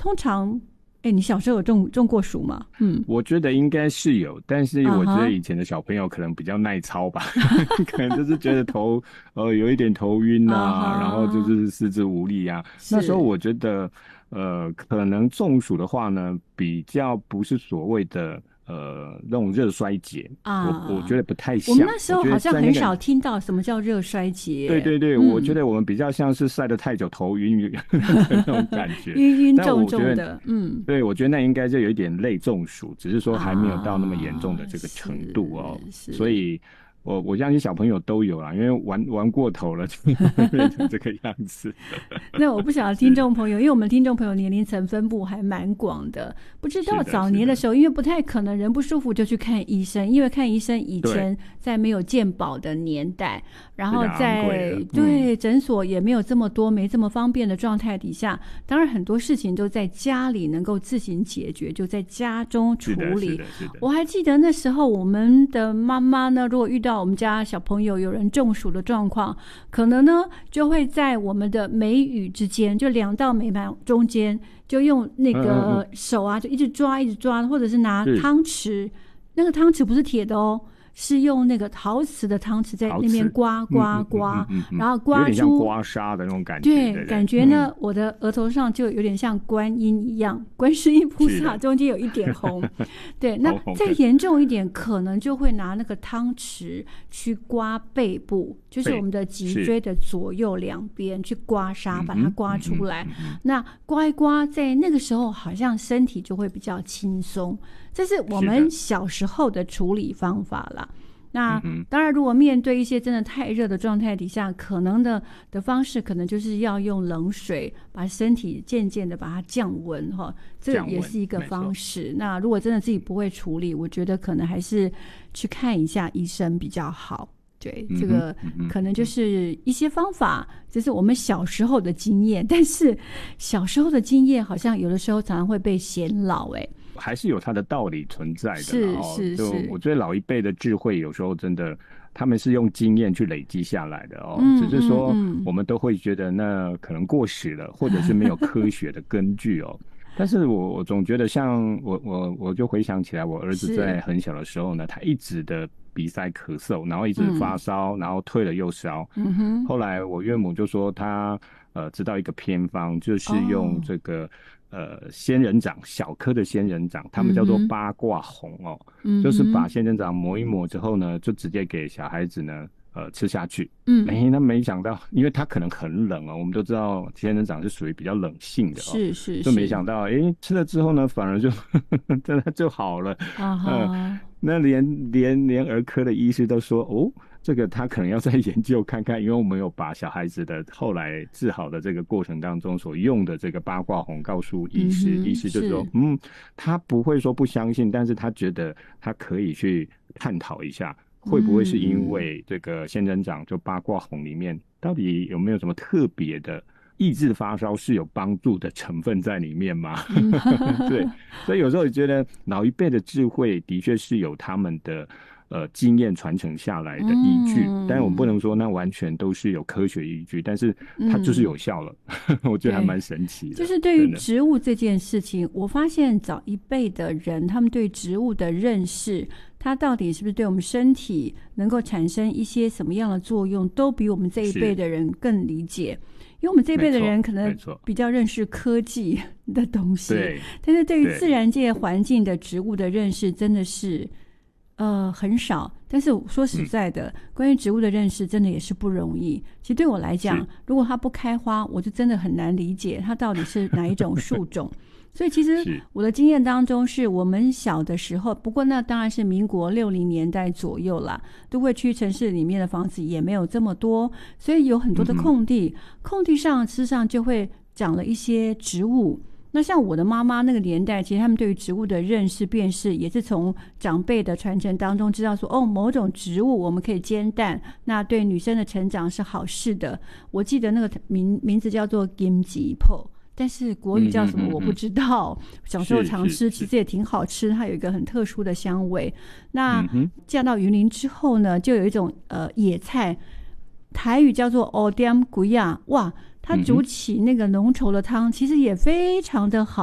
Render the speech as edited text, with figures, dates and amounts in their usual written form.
通常你小时候有种过薯吗？ 我觉得应该是有，但是我觉得以前的小朋友可能比较耐操吧，可能就是觉得有一点头晕啊，然后就是四肢无力啊。那时候我觉得可能中暑的话呢，比较不是所谓的那种热衰竭啊，我觉得不太像。 我们那时候好像很少听到什么叫热衰竭。 对对对，我觉得我们比较像是晒得太久头晕的那种感觉， 晕晕重重的。 对，我觉得那应该就有一点类中暑，只是说还没有到那么严重的这个程度哦。所以我相信小朋友都有啦，因为玩过头了就会变成这个样子。 那我不晓得听众朋友，因为我们听众朋友年龄层分布还蛮广的，不知道早年的时候，因为不太可能人不舒服就去看医生，因为看医生以前在没有健保的年代，然后在诊所也没有这么多没这么方便的状态底下，当然很多事情都在家里能够自行解决，就在家中处理。我还记得那时候我们的妈妈呢，如果遇到我们家小朋友有人中暑的状况，可能呢就会在我们的眉宇之间，就2道眉毛中间，就用那个手啊，就一直抓，或者是拿汤匙，那个汤匙不是铁的哦，是用那个陶瓷的汤匙在那边刮，然后刮出有点像刮痧的那种感觉。 对，感觉呢，我的额头上就有点像观音一样，观世音菩萨中间有一点红。对，那再严重一点，可能就会拿那个汤匙去刮背部，就是我们的脊椎的左右两边去刮痧，把它刮出来。那刮一刮，在那个时候好像身体就会比较轻松。这是我们小时候的处理方法啦。那当然如果面对一些真的太热的状态底下，可能的方式可能就是要用冷水把身体渐渐的把它降温，这也是一个方式。那如果真的自己不会处理，我觉得可能还是去看一下医生比较好。对，这个可能就是一些方法，这是我们小时候的经验，但是小时候的经验好像有的时候常常会被显老还是有它的道理存在的。 是就我觉得老一辈的智慧有时候真的他们是用经验去累积下来的只是说我们都会觉得那可能过时了，或者是没有科学的根据但是我总觉得像我就回想起来，我儿子在很小的时候呢，他一直的鼻塞咳嗽，然后一直发烧，然后退了又烧。后来我岳母就说他知道一个偏方，就是用这个仙人掌，小颗的仙人掌，他们叫做八卦红就是把仙人掌磨一磨之后呢，就直接给小孩子呢吃下去。那没想到，因为它可能很冷我们都知道仙人掌是属于比较冷性的是就没想到吃了之后呢，反而就真的就好了。那连儿科的医师都说这个他可能要再研究看看，因为我们有把小孩子的后来治好的这个过程当中所用的这个八卦红告诉医师，医师就说他不会说不相信，但是他觉得他可以去探讨一下，会不会是因为这个仙人掌就八卦红里面到底有没有什么特别的抑制发烧是有帮助的成分在里面吗？对，所以有时候我觉得老一辈的智慧的确是有他们的经验传承下来的依据，但是我们不能说那完全都是有科学依据，但是它就是有效了。我觉得还蛮神奇的。 就是对于植物这件事情，我发现早一辈的人他们对植物的认识，它到底是不是对我们身体能够产生一些什么样的作用，都比我们这一辈的人更理解。因为我们这一辈的人可能比较认识科技的东西，但是对于自然界环境的植物的认识真的是很少。但是说实在的，关于植物的认识真的也是不容易。其实对我来讲，如果它不开花，我就真的很难理解它到底是哪一种树种。所以其实我的经验当中，是我们小的时候，不过那当然是民国60年代左右啦，都会区城市里面的房子也没有这么多，所以有很多的空地，空地上事实上就会长了一些植物。那像我的妈妈那个年代，其实他们对于植物的认识辨识也是从长辈的传承当中知道说某种植物我们可以煎蛋，那对女生的成长是好事的。我记得那个名字叫做金吉破，但是国语叫什么我不知道。小时候常吃，其实也挺好吃，它有一个很特殊的香味。那嫁到云林之后呢，就有一种野菜，台语叫做蚵点龟啊，哇，它煮起那个浓稠的汤，其实也非常的好。